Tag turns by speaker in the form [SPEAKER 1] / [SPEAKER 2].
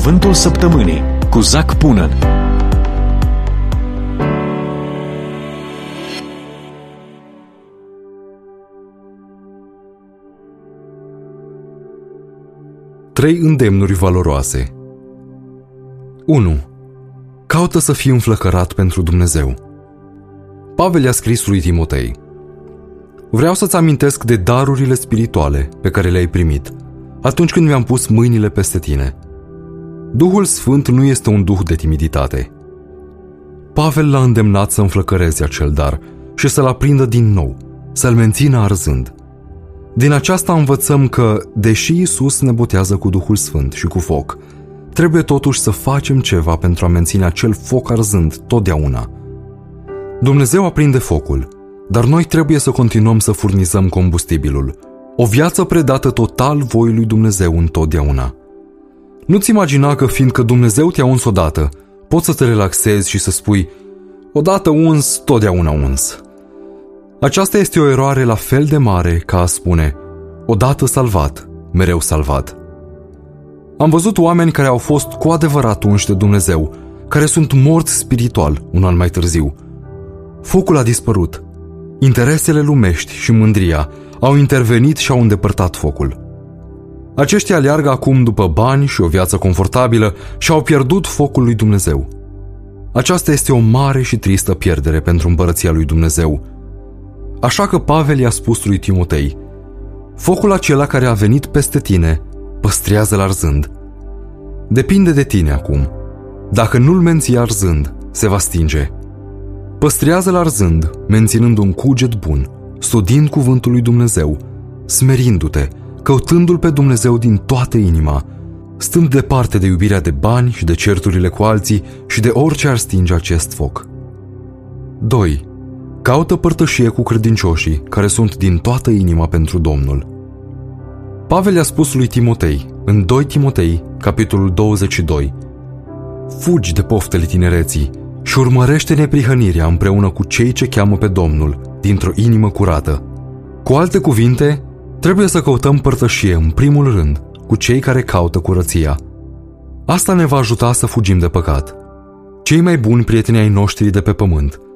[SPEAKER 1] Cuvântul Săptămânii cu Zac Punan.
[SPEAKER 2] Trei îndemnuri valoroase. 1. Caută să fii înflăcărat pentru Dumnezeu. Pavel i-a scris lui Timotei: vreau să-ți amintesc de darurile spirituale pe care le-ai primit atunci când mi-am pus mâinile peste tine. Duhul Sfânt nu este un duh de timiditate. Pavel l-a îndemnat să înflăcăreze acel dar și să-l aprindă din nou, să-l mențină arzând. Din aceasta învățăm că, deși Iisus ne botează cu Duhul Sfânt și cu foc, trebuie totuși să facem ceva pentru a menține acel foc arzând totdeauna. Dumnezeu aprinde focul, dar noi trebuie să continuăm să furnizăm combustibilul, o viață predată total voii lui Dumnezeu întotdeauna. Nu-ți imagina că fiindcă Dumnezeu te-a uns odată, poți să te relaxezi și să spui: odată uns, totdeauna uns. Aceasta este o eroare la fel de mare ca a spune: odată salvat, mereu salvat. Am văzut oameni care au fost cu adevărat unși de Dumnezeu, care sunt morți spiritual un an mai târziu. Focul a dispărut. Interesele lumești și mândria au intervenit și au îndepărtat focul. Aceștia aleargă acum după bani și o viață confortabilă și au pierdut focul lui Dumnezeu. Aceasta este o mare și tristă pierdere pentru împărăția lui Dumnezeu. Așa că Pavel i-a spus lui Timotei: focul acela care a venit peste tine, păstrează-l arzând. Depinde de tine acum. Dacă nu-l menții arzând, se va stinge. Păstrează-l arzând, menținând un cuget bun, studiind cuvântul lui Dumnezeu, smerindu-te, căutându-l pe Dumnezeu din toată inima, stând departe de iubirea de bani și de certurile cu alții și de orice ar stinge acest foc. 2. Caută părtășie cu credincioșii care sunt din toată inima pentru Domnul. Pavel i-a spus lui Timotei, în 2 Timotei, capitolul 22: fugi de poftele tinereții și urmărește neprihănirea împreună cu cei ce cheamă pe Domnul, dintr-o inimă curată. Cu alte cuvinte, trebuie să căutăm părtășie în primul rând cu cei care caută curăția. Asta ne va ajuta să fugim de păcat. Cei mai buni prieteni ai noștri de pe pământ